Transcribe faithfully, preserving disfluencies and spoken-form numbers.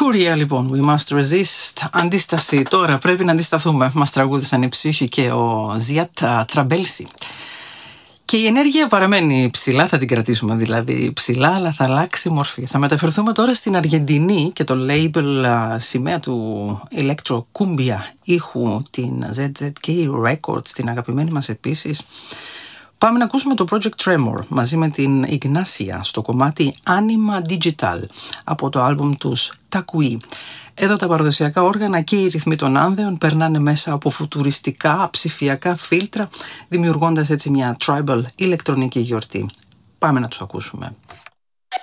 Courier λοιπόν, We Must Resist. Αντίσταση τώρα, πρέπει να αντισταθούμε. Μας τραγούδισαν η Ψύχη και ο Ζιάτ Τραμπέλσι. Και η ενέργεια παραμένει ψηλά, θα την κρατήσουμε δηλαδή ψηλά, αλλά θα αλλάξει μορφή. Θα μεταφερθούμε τώρα στην Αργεντινή και το label uh, σημαία του Electro Cumbia ήχου, την ζετ ζετ κέι Records, την αγαπημένη μας επίσης. Πάμε να ακούσουμε το Project Tremor μαζί με την Ignacia στο κομμάτι Anima Digital από το άλμπουμ τους Takui. Εδώ τα παραδοσιακά όργανα και οι ρυθμοί των άνδεων περνάνε μέσα από φουτουριστικά ψηφιακά φίλτρα, δημιουργώντας έτσι μια tribal ηλεκτρονική γιορτή. Πάμε να τους ακούσουμε.